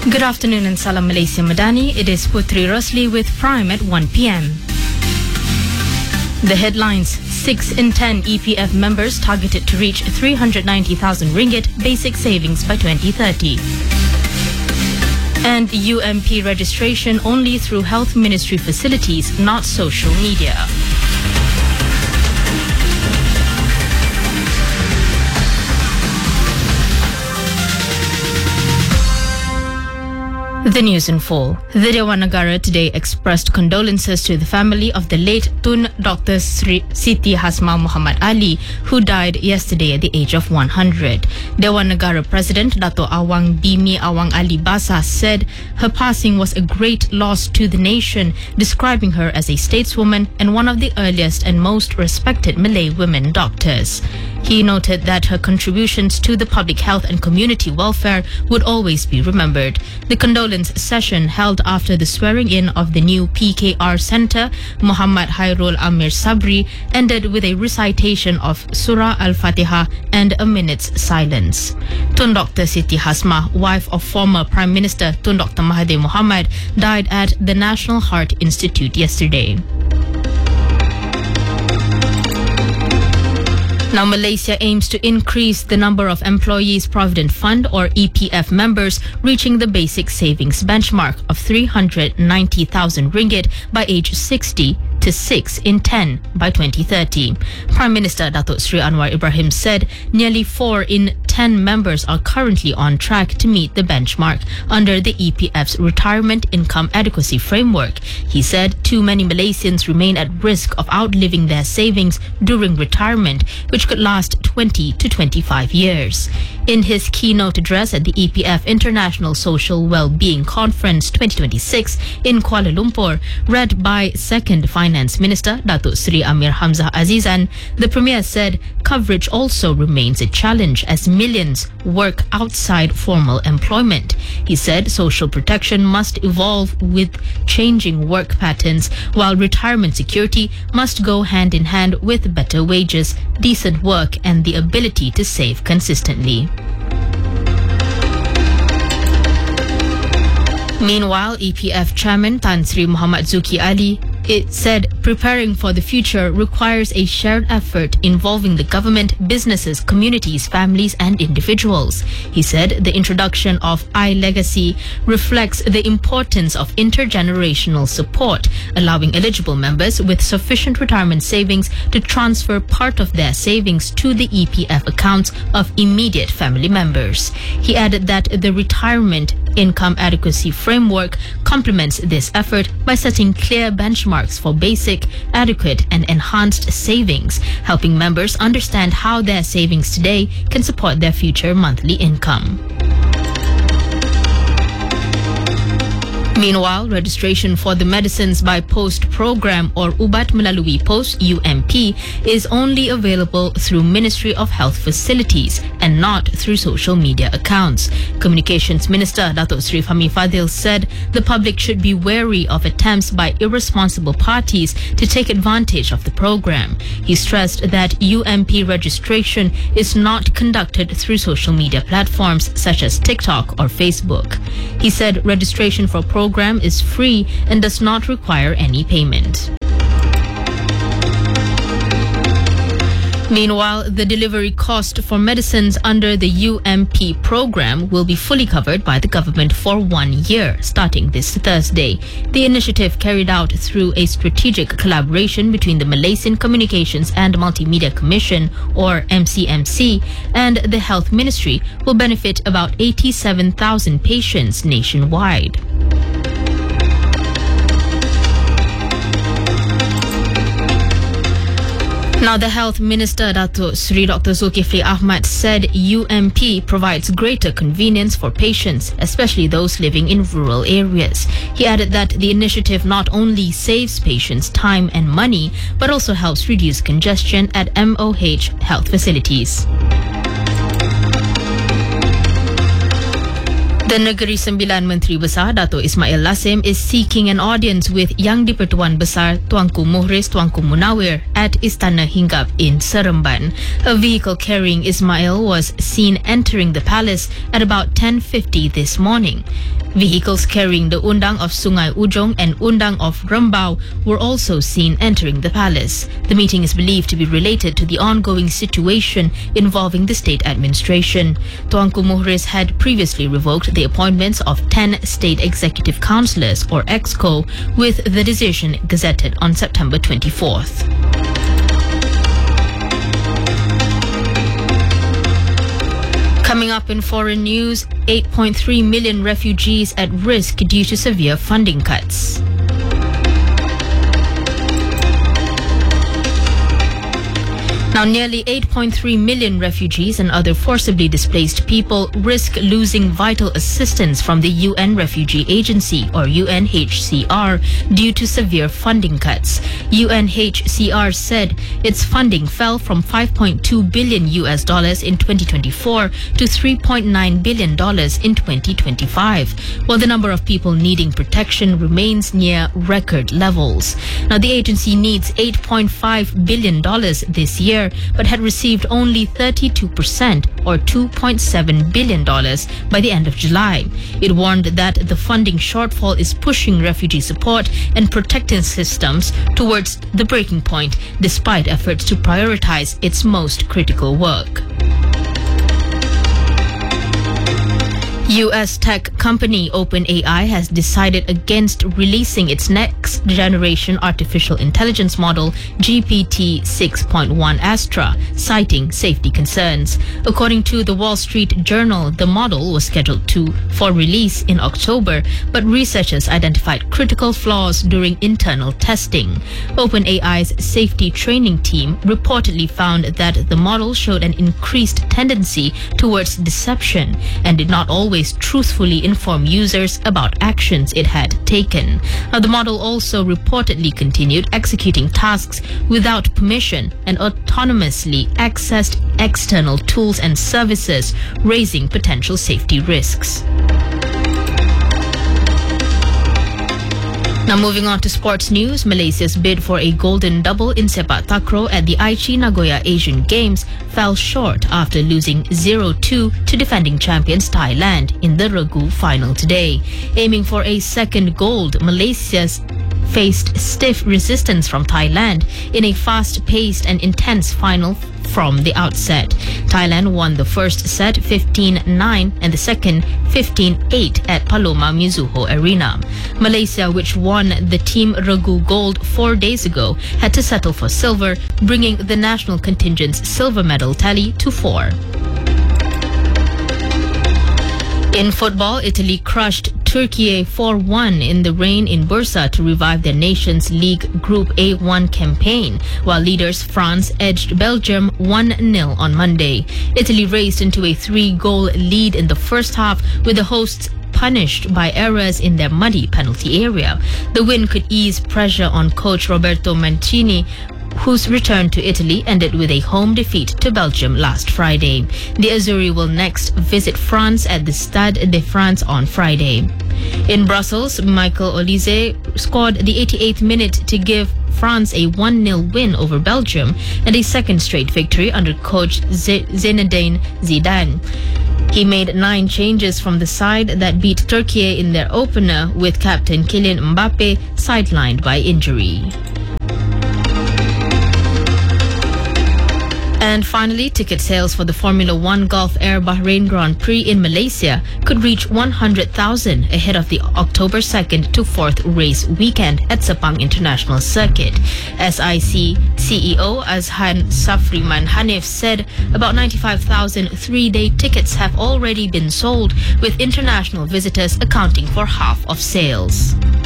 Good afternoon and Salam Malaysia Madani. It is Putri Rosli with Prime at 1 p.m. The headlines: 6 in 10 EPF members targeted to reach 390,000 ringgit basic savings by 2030. And UMP registration only through Health Ministry facilities, not social media. The news in full. The Dewan Negara today expressed condolences to the family of the late Tun Dr. Siti Hasmah Muhammad Ali, who died yesterday at the age of 100. Dewan Negara President Dato' Awang Bimi Awang Ali Basah said her passing was a great loss to the nation, describing her as a stateswoman and one of the earliest and most respected Malay women doctors. He noted that her contributions to the public health and community welfare would always be remembered. The condolence session held after the swearing-in of the new PKR Centre, Muhammad Hairul Amir Sabri, ended with a recitation of Surah Al-Fatiha and a minute's silence. Tun Dr. Siti Hasmah, wife of former Prime Minister Tun Dr. Mahathir Mohamad, died at the National Heart Institute yesterday. Now, Malaysia aims to increase the number of Employees Provident Fund or EPF members reaching the basic savings benchmark of 390,000 ringgit by age 60 to 6 in 10 by 2030. Prime Minister Datuk Sri Anwar Ibrahim said nearly 4 in 10 members are currently on track to meet the benchmark under the EPF's Retirement Income Adequacy Framework. He said too many Malaysians remain at risk of outliving their savings during retirement, which could last 20 to 25 years. In his keynote address at the EPF International Social Wellbeing Conference 2026 in Kuala Lumpur, read by Second Finance Minister Datuk Sri Amir Hamzah Azizan, the Premier said coverage also remains a challenge as millions work outside formal employment. He said social protection must evolve with changing work patterns, while retirement security must go hand in hand with better wages, decent work and the ability to save consistently. Meanwhile, EPF Chairman Tan Sri Muhammad Zuki Ali said preparing for the future requires a shared effort involving the government, businesses, communities, families and individuals. He said the introduction of iLegacy reflects the importance of intergenerational support, allowing eligible members with sufficient retirement savings to transfer part of their savings to the EPF accounts of immediate family members. He added that the Retirement Income Adequacy Framework complements this effort by setting clear benchmarks for basic, adequate and enhanced savings, helping members understand how their savings today can support their future monthly income. Meanwhile, registration for the Medicines by Post program or Ubat Melalui Post UMP is only available through Ministry of Health facilities and not through social media accounts. Communications Minister Datuk Sri Fahmi Fadil said the public should be wary of attempts by irresponsible parties to take advantage of the program. He stressed that UMP registration is not conducted through social media platforms such as TikTok or Facebook. He said registration for program is free and does not require any payment. Meanwhile, the delivery cost for medicines under the UMP program will be fully covered by the government for 1 year, starting this Thursday. The initiative, carried out through a strategic collaboration between the Malaysian Communications and Multimedia Commission, or MCMC, and the Health Ministry, will benefit about 87,000 patients nationwide. Now, the Health Minister Datuk Sri Dr. Zulkifli Ahmad said UMP provides greater convenience for patients, especially those living in rural areas. He added that the initiative not only saves patients time and money, but also helps reduce congestion at MOH health facilities. The Negeri Sembilan Menteri Besar Dato' Ismail Lassim is seeking an audience with Yang di-Pertuan Besar Tuanku Muhriz Tuanku Munawir at Istana Hinggap in Seremban. A vehicle carrying Ismail was seen entering the palace at about 10:50 this morning. Vehicles carrying the Undang of Sungai Ujong and Undang of Rembau were also seen entering the palace. The meeting is believed to be related to the ongoing situation involving the state administration. Tuanku Muhriz had previously revoked the appointments of 10 state executive councillors or EXCO, with the decision gazetted on September 24th. Coming up in foreign news, 8.3 million refugees at risk due to severe funding cuts. Now, nearly 8.3 million refugees and other forcibly displaced people risk losing vital assistance from the UN Refugee Agency, or UNHCR, due to severe funding cuts. UNHCR said its funding fell from $5.2 billion in 2024 to $3.9 billion in 2025, while the number of people needing protection remains near record levels. Now, the agency needs $8.5 billion this year, but had received only 32%, or $2.7 billion, by the end of July. It warned that the funding shortfall is pushing refugee support and protective systems towards the breaking point, despite efforts to prioritize its most critical work. US tech company OpenAI has decided against releasing its next generation artificial intelligence model GPT 6.1 Astra, citing safety concerns. According to the Wall Street Journal, the model was scheduled for release in October, but researchers identified critical flaws during internal testing. OpenAI's safety training team reportedly found that the model showed an increased tendency towards deception and did not always truthfully inform users about actions it had taken. Now, the model also reportedly continued executing tasks without permission and autonomously accessed external tools and services, raising potential safety risks. Now, moving on to sports news, Malaysia's bid for a golden double in sepak takraw at the Aichi Nagoya Asian Games fell short after losing 0-2 to defending champions Thailand in the Regu final today. Aiming for a second gold, Malaysia's faced stiff resistance from Thailand in a fast-paced and intense final from the outset. Thailand won the first set 15-9 and the second 15-8 at Paloma Mizuho Arena. Malaysia, which won the Team Regu gold 4 days ago, had to settle for silver, bringing the national contingent's silver medal tally to 4. In football, Italy crushed Turkey 4-1 in the rain in Bursa to revive their nation's League Group A1 campaign, while leaders France edged Belgium 1-0 on Monday. Italy raced into a 3-goal lead in the first half, with the hosts punished by errors in their muddy penalty area. The win could ease pressure on coach Roberto Mancini, whose return to Italy ended with a home defeat to Belgium last Friday. The Azzurri will next visit France at the Stade de France on Friday. In Brussels, Michael Olise scored the 88th minute to give France a 1-0 win over Belgium and a second straight victory under coach Zinedine Zidane. He made 9 changes from the side that beat Turkey in their opener, with captain Kylian Mbappe sidelined by injury. And finally, ticket sales for the Formula One Gulf Air Bahrain Grand Prix in Malaysia could reach 100,000 ahead of the October 2nd to 4th race weekend at Sepang International Circuit. SIC CEO Azhan Safriman Hanif said about 95,000 3-day tickets have already been sold, with international visitors accounting for half of sales.